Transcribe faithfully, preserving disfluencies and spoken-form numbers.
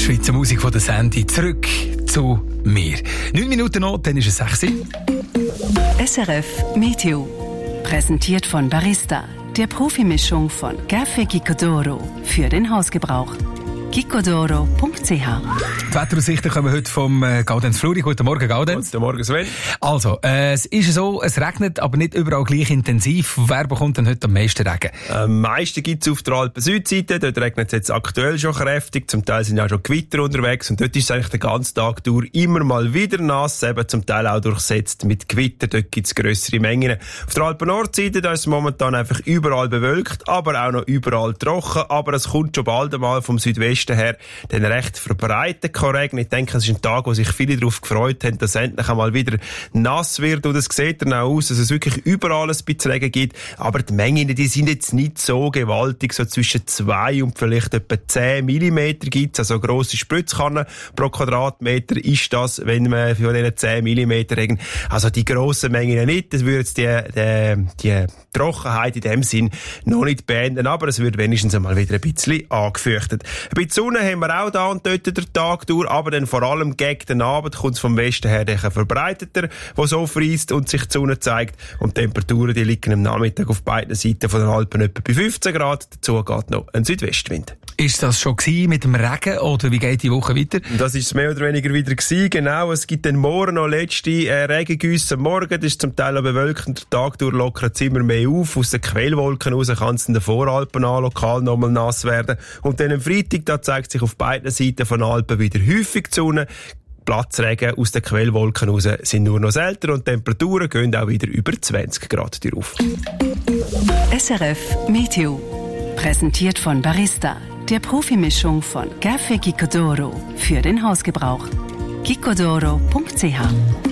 Schweizer Musik von der Sandy. Zurück zu mir. Neun Minuten noch, dann ist es sechs. S R F Meteo. Präsentiert von Barista, der Profimischung von Café Gicodoro für den Hausgebrauch. gicodoro punkt c h. Die Wetteraussichten kommen heute vom äh, Gaudenz Fluri. Guten Morgen, Gaudenz. Guten Morgen, Sven. Also, äh, es ist so, es regnet, aber nicht überall gleich intensiv. Wer bekommt denn heute am meisten Regen? Am meisten gibt es auf der Alpen-Südseite. Dort regnet es jetzt aktuell schon kräftig. Zum Teil sind ja schon Gewitter unterwegs. Und dort ist es eigentlich den ganzen Tag durch immer mal wieder nass. Eben zum Teil auch durchsetzt mit Gewitter. Dort gibt es grössere Mengen. Auf der Alpen-Nordseite, da ist es momentan einfach überall bewölkt, aber auch noch überall trocken. Aber es kommt schon bald einmal vom Südwesten her den recht verbreiteten Regen. Ich denke, es ist ein Tag, wo sich viele darauf gefreut haben, dass es endlich einmal wieder nass wird. Und es sieht dann auch aus, dass es wirklich überall ein bisschen Regen gibt. Aber die Mengen, die sind jetzt nicht so gewaltig. So zwischen zwei und vielleicht etwa zehn Millimeter gibt es. Also grosse Spritzkannen pro Quadratmeter ist das, wenn man von diesen zehn Millimeter Regen. Also die grossen Mengen nicht. Das würde jetzt die, die, die Trockenheit in dem Sinn noch nicht beenden. Aber es wird wenigstens einmal wieder ein bisschen angefürchtet. Ein bisschen Sonne haben wir auch da und dort den Tag durch, aber dann vor allem gegen den Abend kommt es vom Westen her ein verbreiteter, der so friest und sich die Sonne zeigt. Und die Temperaturen, die liegen am Nachmittag auf beiden Seiten von den Alpen etwa bei fünfzehn Grad. Dazu geht noch ein Südwestwind. Ist das schon gewesen mit dem Regen oder wie geht die Woche weiter? Das ist mehr oder weniger wieder gewesen. Genau, es gibt dann morgen noch letzte äh, Regengüsse am Morgen. Das ist zum Teil auch bewölkt und der Tag durch lockert es immer mehr auf. Aus den Quellwolken raus kann es in den Voralpen an lokal nochmal nass werden. Und dann am Freitag, da zeigt sich auf beiden Seiten von den Alpen wieder häufig die Sonne. Platzregen aus den Quellwolken raus sind nur noch seltener und die Temperaturen gehen auch wieder über zwanzig Grad drauf. S R F Meteo. Präsentiert von Barista, der Profimischung von Café Gicodoro für den Hausgebrauch. gicodoro punkt c h.